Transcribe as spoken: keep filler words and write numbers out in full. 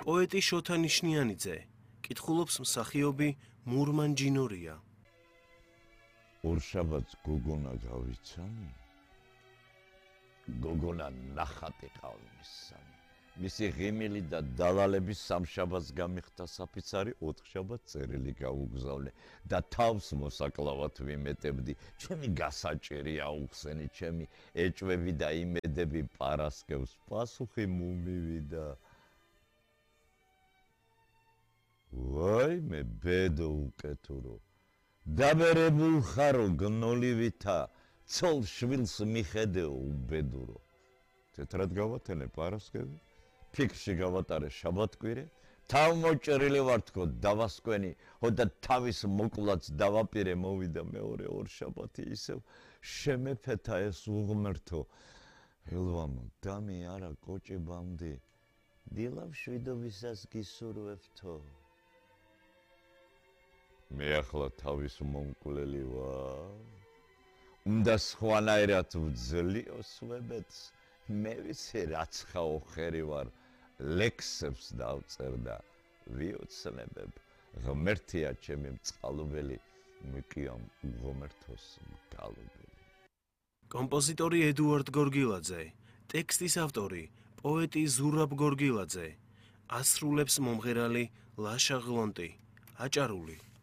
პოეტი შოთა ნიშნიანიძე, კითხულობს მსახიობი მურმან ჯინორია. ორშაბათს გოგონა გავიცანი? გოგონა ნახატი ყავმისანი. მისი ღიმილი და დალალების სამშაბათს გამიხდა საფიცარი, ოთხშაბათს წერილი გაუგზავნე და თავს მოსაკლავად ვიმეტებდი. ჩემი გასაჭერი აუხსენი, ჩემი ეჭვები და იმედები პარასკევს პასუხი მომივიდა. ვაი მე ბედო უკეთურო, დაბერებულ ხარო გნოლივითა, ცოლ შვილს მიხედეო უბედურო. თეთრად გავათენე პარასკევი, ფიქრში გავატარე შაბათკვირე, თავმოჭრილი ვარ თქო დავასკვენი, ხოდა თავის მოკლაც დავაპირე, მოვიდა მეორე ორშაბათი ისევ შემეფეთა ეს უღმერთო. ელვამო დამი არა კოჭი ბამდი, დილავ შვიდობისას გისურვებთო. მე ახლა თავის მომკვლელი ვარ, უნდა სხვანაირად ვძლიო სვებეთს, მე ვიცი რაც ხაო ხერი ვარ, ლექსებს დავწერ და ვიოცნებებ, ღმერთია ჩემი მწყალობელი, მიკიამ უღმერთოს მგალობელი. კომპოზიტორი ედუარდ გორგილაძე, ტექსტის ავტორი პოეტი ზურაბ გორგილაძე, ასრულებს მომღერალი ლაშა ღლონტი, აჭარული.